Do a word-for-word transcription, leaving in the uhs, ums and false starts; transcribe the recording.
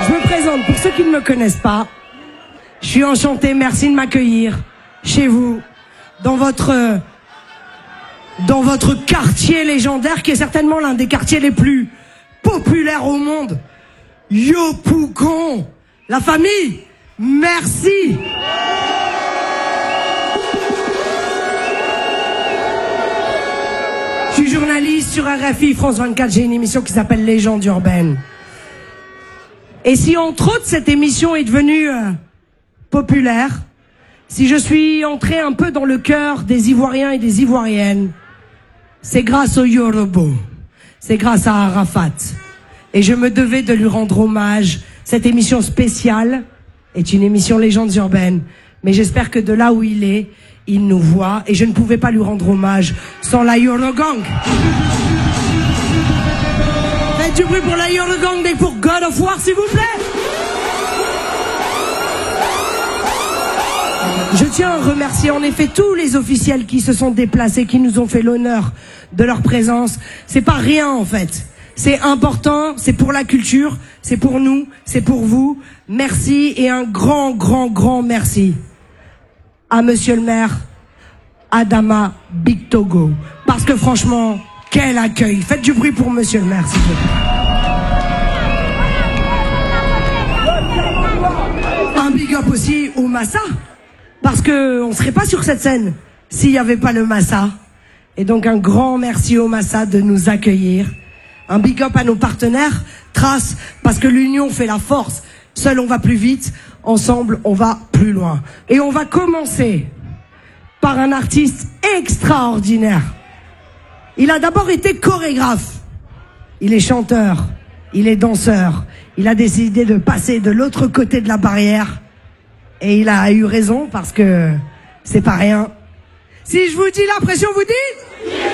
Je me présente pour ceux qui ne me connaissent pas. Je suis enchanté, merci de m'accueillir chez vous, dans votre, dans votre quartier légendaire, qui est certainement l'un des quartiers les plus populaires au monde. Yopougon, la famille, merci. Je suis journaliste sur R F I France vingt-quatre, j'ai une émission qui s'appelle Légendes urbaines. Et si entre autres cette émission est devenue euh, populaire, si je suis entré un peu dans le cœur des Ivoiriens et des Ivoiriennes, c'est grâce au Yorobo, c'est grâce à Arafat. Et je me devais de lui rendre hommage. Cette émission spéciale est une émission Légendes urbaines, mais j'espère que de là où il est, il nous voit, et je ne pouvais pas lui rendre hommage sans la Yorogang. Faites du bruit pour la Yorogang et pour God of War, s'il vous plaît. Je tiens à remercier en effet tous les officiels qui se sont déplacés, qui nous ont fait l'honneur de leur présence. C'est pas rien en fait. C'est important, c'est pour la culture, c'est pour nous, c'est pour vous. Merci et un grand, grand, grand merci à Monsieur le maire Adama Bictogo. Parce que franchement, quel accueil. Faites du bruit pour Monsieur le maire, s'il vous plaît. Un big up aussi au Massa. Parce que on serait pas sur cette scène s'il n'y avait pas le Massa. Et donc un grand merci au Massa de nous accueillir. Un big up à nos partenaires, Trace, parce que l'union fait la force. Seul on va plus vite, ensemble on va plus loin. Et on va commencer par un artiste extraordinaire. Il a d'abord été chorégraphe. Il est chanteur, il est danseur. Il a décidé de passer de l'autre côté de la barrière. Et il a eu raison parce que c'est pas rien. Si je vous dis la pression, vous dites ?